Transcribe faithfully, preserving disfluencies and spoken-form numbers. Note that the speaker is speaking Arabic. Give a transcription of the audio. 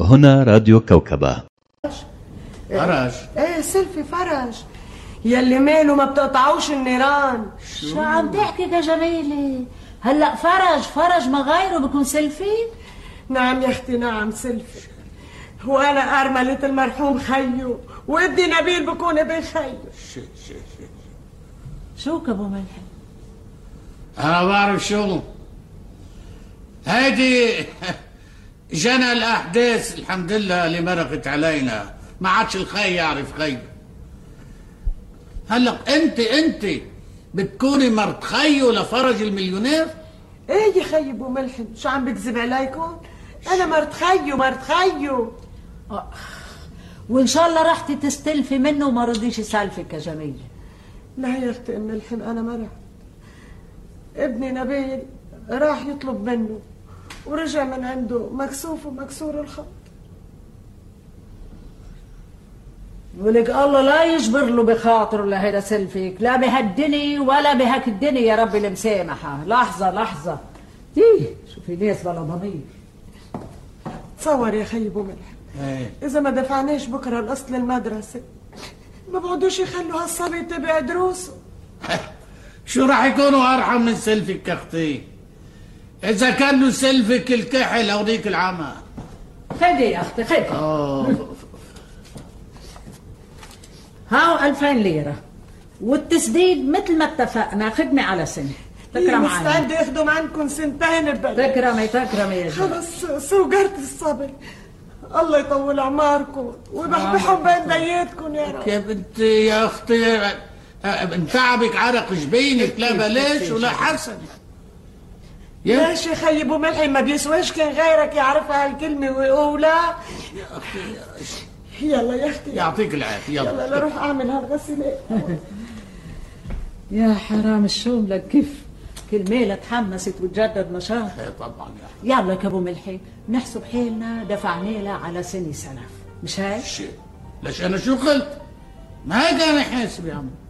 هنا راديو كوكبة. فرج ايه سيلفي فرج يلي ماله ما بتقطعوش النيران. شو عم تحكي يا جميلة؟ هلا فرج فرج ما غيره بكون سيلفي؟ نعم يا اختي نعم سيلفي. وانا ارملة المرحوم خيو وابني نبيل بكون ابن خيو. شو شو شو شو كابو ملحم؟ انا بعرف شو هيدي جنى الاحداث الحمد لله اللي مرقت علينا. ما عادش الخي يعرف خي. هلا انت انت بتكوني مرت خيو لفرج المليونير؟ ايه يا خي ابو ملحم شو عم بكذب عليكم؟ انا مرت خيو مرت خيو. آه. وان شاء الله رحتي تستلفي منه وما رضيش يسالفك يا جميله. لا يا اختي ام ملحم انا ما رحت. ابني نبيل راح يطلب منه ورجع من عنده مكسوف ومكسور الخط. ولك الله لا يجبر له بخاطره لهيدا سلفك، لا بهالدنيا ولا بهاك الدنيا يا ربي المسامحة. لحظة لحظة تيه شوفي ناس بلا ضمير. تصور يا خي ابو ملحم ايه اذا ما دفعناش بكره القسط للمدرسة ما بقعدوش يخلوا هالصبي يتبع دروسه. شو راح يكونوا ارحم من سلفك يا اختي؟ اذا كان له سلفك الكحل او ذيك العمى. خدي يا اختي خدي. اه هاو ألفين ليرة والتسديد مثل ما اتفقنا خدمة على سنة. تكرم عني. مستعد يخدم عنكم سنتين ببلد. تكرمي تكرمي يا جماعة. خلص سوقرت الصبي. الله يطول اعماركم ويبحبحهم بين دياتكم يا رب. يا بنتي يا اختي انتعبك عرق جبينك لا بلاش ولا حسن. ليش يا خي ابو ملحم ما بيسواش كان غيرك يعرفها هالكلمه ويقولها؟ يا اختي يلا يا اختي يعطيك العافيه يلا يلا لروح اعمل هالغسيل. يا حرام الشوم لك كيف كل ميلة تحمست وتجدد نشاط. طبعا يلا يا ابو ملحي نحسب حيلنا دفعنا لها على سنة سلف مش هيك؟ شيء ليش انا شو قلت؟ ما هيك انا حاسب يا عم.